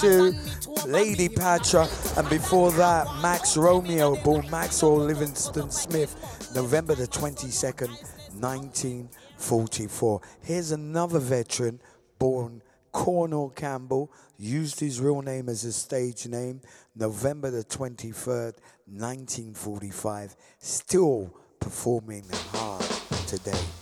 to Lady Patra, and before that, Max Romeo, born Maxwell Livingston Smith, November the 22nd, 1944. Here's another veteran, born Cornell Campbell, used his real name as a stage name, November the 23rd, 1945, still performing hard today.